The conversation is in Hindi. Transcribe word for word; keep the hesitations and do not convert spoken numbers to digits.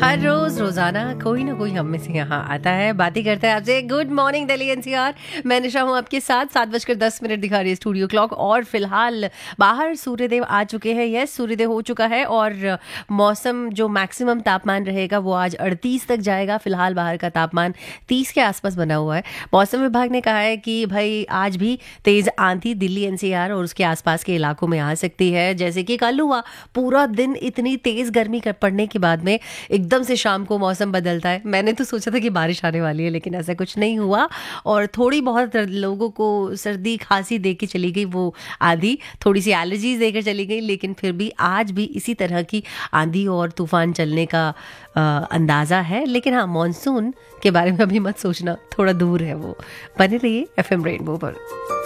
हर रोज रोजाना कोई ना कोई हम में से यहाँ आता है, बातें करता है आपसे। गुड मॉर्निंग दिल्ली एनसीआर, मैं निशा हूँ आपके साथ। सात बजकर दस मिनट दिखा रही है स्टूडियो क्लॉक और फिलहाल बाहर सूर्यदेव आ चुके हैं। यस, सूर्यदेव हो चुका है और मौसम जो मैक्सिमम तापमान रहेगा वो आज अड़तीस तक जाएगा। फिलहाल बाहर का तापमान तीस के आसपास बना हुआ है। मौसम विभाग ने कहा है कि भाई आज भी तेज आंधी दिल्ली एनसीआर और उसके आसपास के इलाकों में आ सकती है। जैसे कि कल हुआ, पूरा दिन इतनी तेज गर्मी पड़ने के बाद में एकदम से शाम को मौसम बदलता है। मैंने तो सोचा था कि बारिश आने वाली है, लेकिन ऐसा कुछ नहीं हुआ और थोड़ी बहुत लोगों को सर्दी खांसी दे के चली गई वो आंधी, थोड़ी सी एलर्जीज देकर चली गई। लेकिन फिर भी आज भी इसी तरह की आंधी और तूफान चलने का आ, अंदाजा है। लेकिन हाँ, मॉनसून के बारे में अभी मत सोचना, थोड़ा दूर है वो। बने रहिए एफएम रेनबो पर।